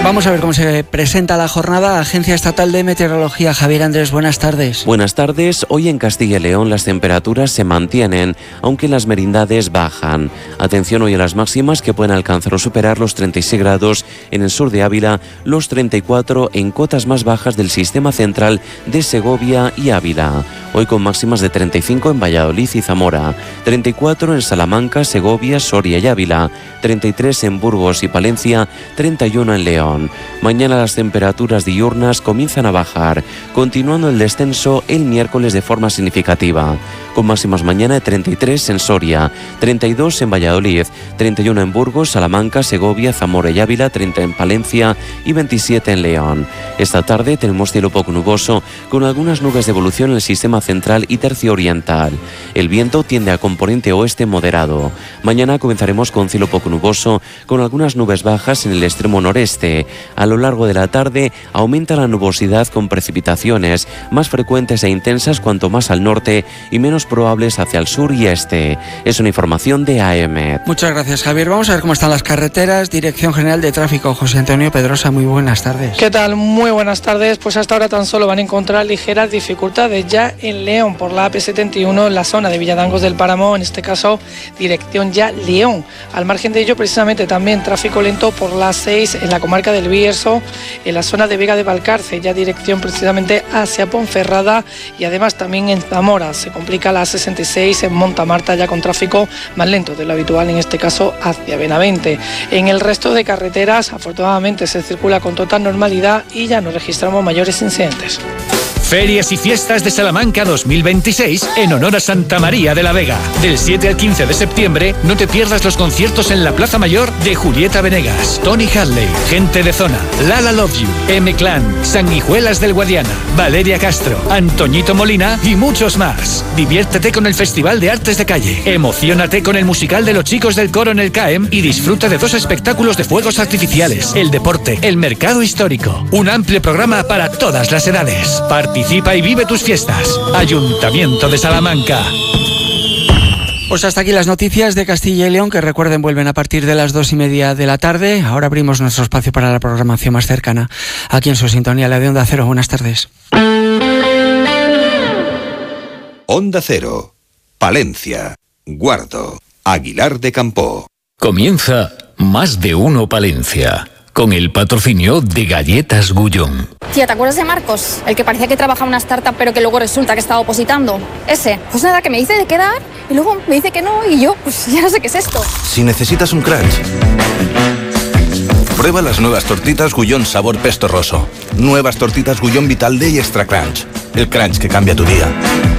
Vamos a ver cómo se presenta la jornada. Agencia Estatal de Meteorología, Javier Andrés, buenas tardes. Buenas tardes. Hoy en Castilla y León las temperaturas se mantienen, aunque las merindades bajan. Atención hoy a las máximas, que pueden alcanzar o superar los 36 grados en el sur de Ávila, los 34 en cotas más bajas del sistema central de Segovia y Ávila. Hoy con máximas de 35 en Valladolid y Zamora, 34 en Salamanca, Segovia, Soria y Ávila, 33 en Burgos y Palencia, 31 en León. Mañana las temperaturas diurnas comienzan a bajar, continuando el descenso el miércoles de forma significativa, con máximas mañana de 33 en Soria, 32 en Valladolid, 31 en Burgos, Salamanca, Segovia, Zamora y Ávila, 30 en Palencia y 27 en León. Esta tarde tenemos cielo poco nuboso, con algunas nubes de evolución en el sistema central y tercio oriental. El viento tiende a componente oeste moderado. Mañana comenzaremos con cielo poco nuboso, con algunas nubes bajas en el extremo noreste. A lo largo de la tarde aumenta la nubosidad con precipitaciones más frecuentes e intensas cuanto más al norte y menos probables hacia el sur y este. Es una información de AEMET. Muchas gracias, Javier. Vamos a ver cómo están las carreteras. Dirección General de Tráfico, José Antonio Pedrosa, muy buenas tardes. ¿Qué tal? Muy buenas tardes. Pues hasta ahora tan solo van a encontrar ligeras dificultades ya en León por la AP71 en la zona de Villadangos del Páramo, en este caso dirección ya León. Al margen de ello, precisamente también tráfico lento por la 6 en la comarca del Bierzo, en la zona de Vega de Valcarce, ya dirección precisamente hacia Ponferrada, y además también en Zamora se complica la 66 en Montamarta, ya con tráfico más lento de lo habitual, en este caso hacia Benavente. En el resto de carreteras afortunadamente se circula con total normalidad y ya no registramos mayores incidentes. Ferias y Fiestas de Salamanca 2026 en honor a Santa María de la Vega. Del 7 al 15 de septiembre no te pierdas los conciertos en la Plaza Mayor de Julieta Venegas, Tony Hadley, Gente de Zona, Lala Love You, M-Clan, Sanguijuelas del Guadiana, Valeria Castro, Antoñito Molina y muchos más. Diviértete con el Festival de Artes de Calle. Emociónate con el musical de los chicos del coro en el CAEM y disfruta de 2 espectáculos de fuegos artificiales, el deporte, el mercado histórico. Un amplio programa para todas las edades. Participa y vive tus fiestas. Ayuntamiento de Salamanca. Pues hasta aquí las noticias de Castilla y León, que recuerden vuelven a partir de las 2:30 de la tarde. Ahora abrimos nuestro espacio para la programación más cercana. Aquí en su sintonía, la de Onda Cero. Buenas tardes. Onda Cero, Palencia, Guardo, Aguilar de Campoo. Comienza Más de Uno Palencia, con el patrocinio de Galletas Gullón. Tía, ¿te acuerdas de Marcos? El que parecía que trabajaba en una startup pero que luego resulta que estaba opositando. Ese. Pues nada, que me dice de quedar y luego me dice que no y yo, pues ya no sé qué es esto. Si necesitas un crunch, prueba las nuevas tortitas Gullón sabor pesto roso. Nuevas tortitas Gullón Vital Day Extra Crunch. El crunch que cambia tu día.